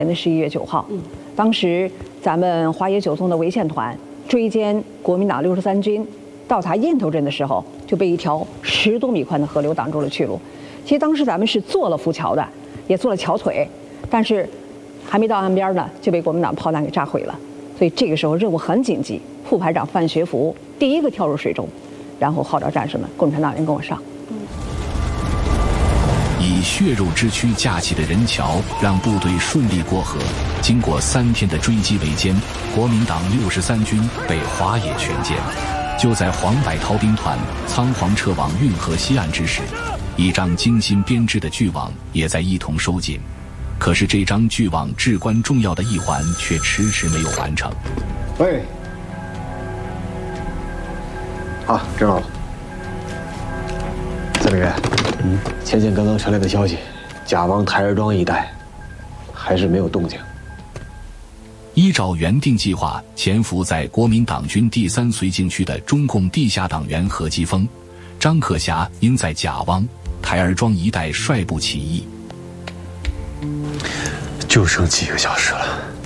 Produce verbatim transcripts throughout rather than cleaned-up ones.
年的十一月九号，当时咱们华野九纵的围线团追歼国民党六十三军，到达燕头镇的时候，就被一条十多米宽的河流挡住了去路。其实当时咱们是做了浮桥的，也做了桥腿，但是还没到岸边呢，就被国民党炮弹给炸毁了。所以这个时候任务很紧急，副排长范学福第一个跳入水中，然后号召战士们，共产党人跟我上。 以血肉之躯架起的人桥，让部队顺利过河。经过三天的追击围歼，国民党六十三军被华野全歼。就在黄百韬兵团仓皇撤往运河西岸之时，一张精心编织的巨网也在一同收紧。可是这张巨网至关重要的一环却迟迟没有完成。 喂，好，知道了。司令员，嗯，前线刚刚传来的消息，甲王台儿庄一带还是没有动静。 依照原定计划，潜伏在国民党军第三绥靖区的中共地下党员何基峰、张克侠应在甲汪、台儿庄一带率部起义。 就剩几个小时了，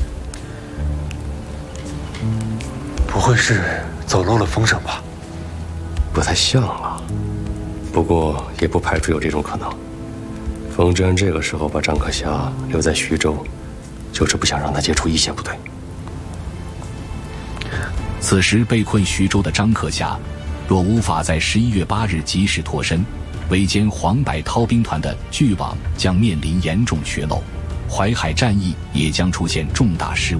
不会是走漏了风声吧？ 不太像啊，不过也不排除有这种可能。冯真这个时候把张克侠留在徐州，就是不想让他接触一线部队。 此时被困徐州的张克侠，若无法在十一月八日及时脱身，围歼黄百韬兵团的巨网将面临严重缺漏，淮海战役也将出现重大失误。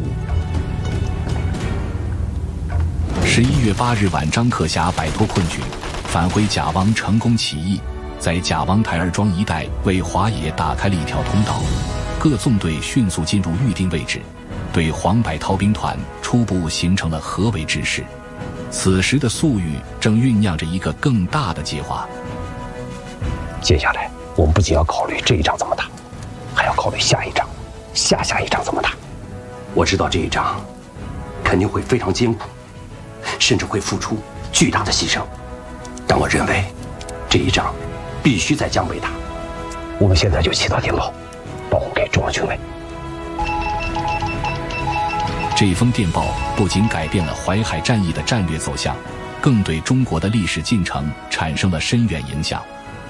十一月八日晚，张克侠摆脱困局，返回甲汪成功起义，在甲汪台儿庄一带为华野打开了一条通道。各纵队迅速进入预定位置，对黄百韬兵团初步形成了合围之势。此时的粟裕正酝酿着一个更大的计划。 接下来，我们不仅要考虑这一仗怎么打，还要考虑下一仗、下下一仗怎么打。 我知道这一仗肯定会非常艰苦，甚至会付出巨大的牺牲，但我认为这一仗必须在江北打。 我们现在就起到电报，报给中央军委。 这封电报不仅改变了淮海战役的战略走向，更对中国的历史进程产生了深远影响。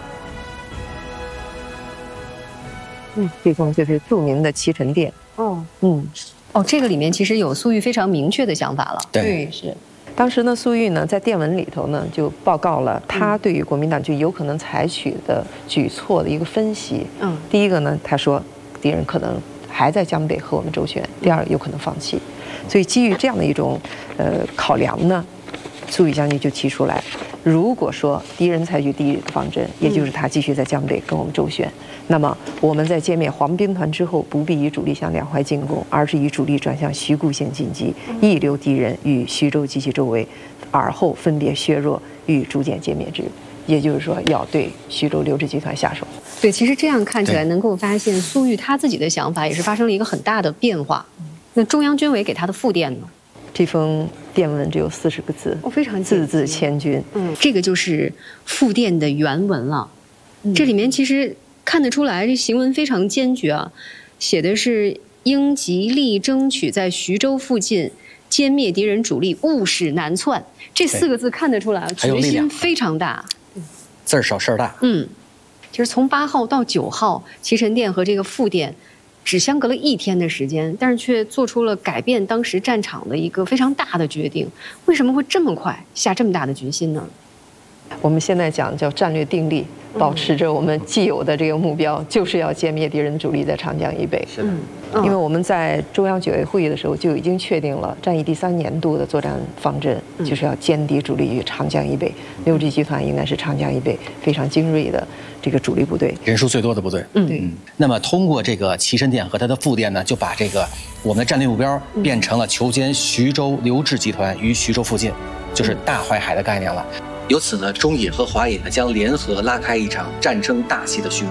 嗯，这封就是著名的祈臣电。 哦， 嗯， 哦，这个里面其实有粟裕非常明确的想法了。 对，是。当时呢，粟裕呢在电文里头呢就报告了他对于国民党军有可能采取的举措的一个分析。嗯，第一个呢，他说敌人可能还在江北和我们周旋；第二，有可能放弃。所以基于这样的一种呃考量呢，粟裕将军就提出来，如果说敌人采取第一个方针，也就是他继续在江北跟我们周旋，那么我们在歼灭黄兵团之后，不必以主力向两淮进攻，而是以主力转向徐固县进击，抑留敌人于徐州及其周围，而后分别削弱，欲逐渐歼灭之。也就是说，要对徐州刘氏集团下手。 对，其实这样看起来能够发现，粟裕他自己的想法也是发生了一个很大的变化。那中央军委给他的复电呢？ 这封电文只有四十个字， 哦，非常字字千钧。 嗯，这个就是复电的原文了。嗯、这里面其实看得出来，这行文非常坚决啊，写的是应极力争取在徐州附近歼灭敌人主力，勿使南窜。这四个字看得出来，决心非常大。 字儿少事儿大。 嗯，其实从八号到九号，祈臣电和这个复电只相隔了一天的时间，但是却做出了改变当时战场的一个非常大的决定。为什么会这么快下这么大的决心呢？ 我们现在讲叫战略定力，保持着我们既有的这个目标，就是要歼灭敌人主力在长江以北。 嗯， 因为我们在中央九委会议的时候就已经确定了战役第三年度的作战方针，就是要歼敌主力于长江以北。刘志集团应该是长江以北非常精锐的这个主力部队， 人数最多的部队。 嗯，对。 那么通过这个祈臣电和它的复电呢，就把这个我们的战略目标变成了求歼徐州刘志集团于徐州附近，就是大淮海的概念了。 由此呢，中野和华野呢将联合拉开一场战争大戏的序幕。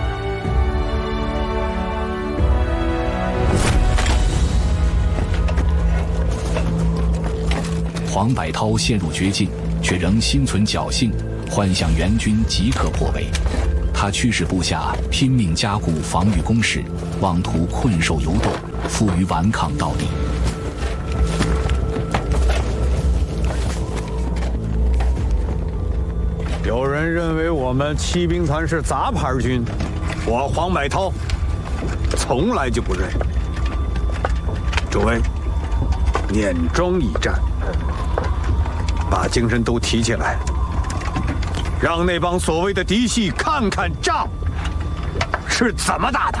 黄百韬陷入绝境，却仍心存侥幸，幻想援军即可破围。他他驱使部下拼命加固防御工事，妄图困兽犹斗，负隅顽抗到底。 有人认为我们骑兵团是杂牌军，我黄百韬从来就不认。诸位，碾庄一战，把精神都提起来，让那帮所谓的嫡系看看仗是怎么打的。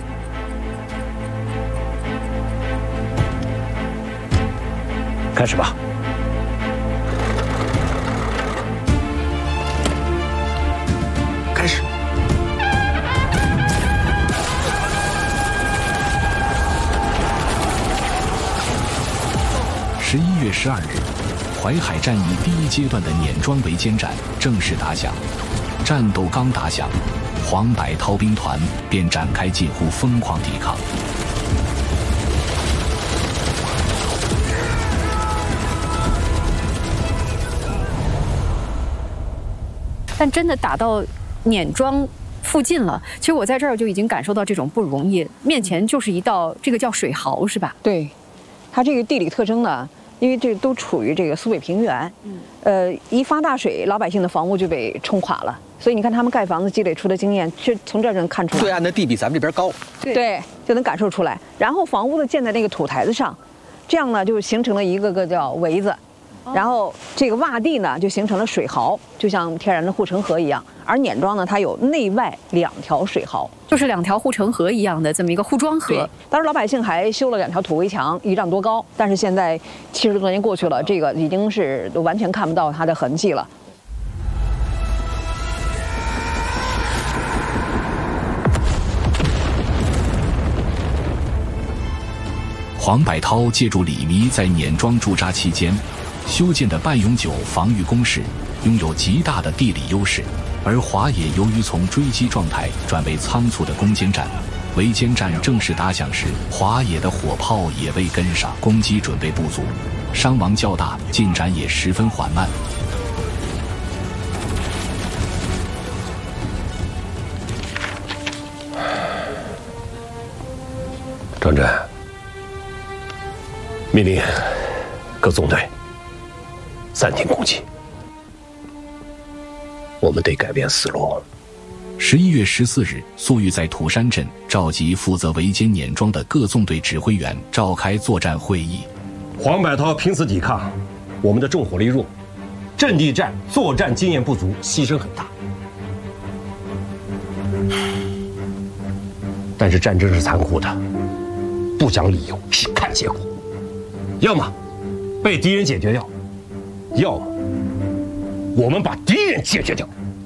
开始吧。 开始。 十一月十二日，淮海战役第一阶段的碾庄围歼战正式打响。战斗刚打响，黄百韬兵团便展开近乎疯狂抵抗。 但真的打到碾庄附近了，其实我在这儿就已经感受到这种不容易。面前就是一道，这个叫水壕是吧？ 对，它这个地理特征呢，因为这都处于这个苏北平原，嗯，呃，一发大水，老百姓的房屋就被冲垮了。所以你看他们盖房子积累出的经验，就从这儿就能看出来。 对岸的地比咱们这边高， 对，对，就能感受出来。然后房屋呢建在那个土台子上，这样呢就形成了一个个叫围子。然后这个洼地呢，就形成了水壕，就像天然的护城河一样。而碾庄呢，它有内外两条水壕， 就是两条护城河一样的这么一个护庄河。 当时老百姓还修了两条土围墙，一丈多高。但是现在七十多年过去了，这个已经是完全看不到它的痕迹了。 黄百韬借助李弥在碾庄驻扎期间修建的半永久防御工事，拥有极大的地理优势。而华野由于从追击状态转为仓促的攻坚战，围歼战正式打响时，华野的火炮也未跟上，攻击准备不足，伤亡较大，进展也十分缓慢。 张震，命令各纵队暂停攻击，我们得改变思路。 十一月十四日，粟裕在土山镇召集负责围歼碾庄的各纵队指挥员，召开作战会议。 黄百韬拼死抵抗，我们的重火力弱，阵地战作战经验不足，牺牲很大。但是战争是残酷的，不讲理由，只看结果。要么被敌人解决掉，要么我们把敌人解决掉。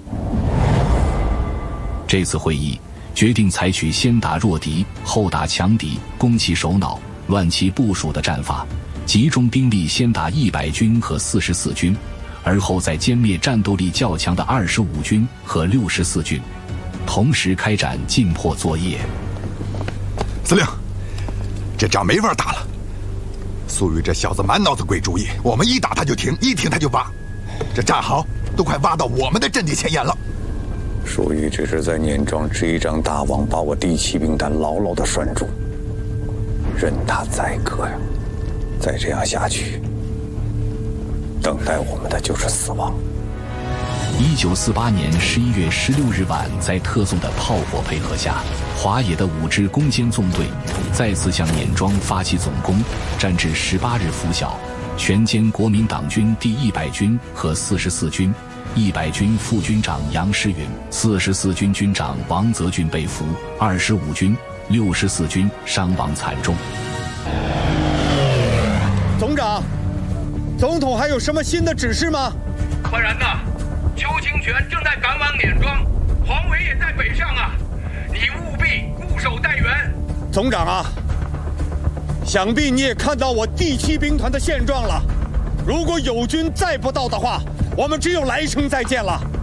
这次会议决定采取先打弱敌，后打强敌，攻其首脑，乱其部署的战法，集中兵力先打一百军和四十四军，而后再歼灭战斗力较强的二十五军和六十四军，同时开展进破作业。 司令，这仗没法打了。粟裕这小子满脑子鬼主意，我们一打他就停，一停他就挖，这战壕都快挖到我们的阵地前沿了。 粟裕只是在碾庄织一张大网，把我第七兵团牢牢地拴住，任他宰割呀！再这样下去，等待我们的就是死亡。 一九四八年十一月十六日晚，在特纵的炮火配合下，华野的五支攻坚纵队再次向碾庄发起总攻，战至十八日拂晓，全歼国民党军第一百军和四十四军。一百军副军长杨诗云、四十四军军长王泽俊被俘，二十五军、六十四军伤亡惨重。 总长，总统还有什么新的指示吗？ 可然呐，邱清泉正在赶往碾庄，黄维也在北上啊，你务必固守待援。 总长啊，想必你也看到我第七兵团的现状了。如果友军再不到的话，我们只有来生再见了。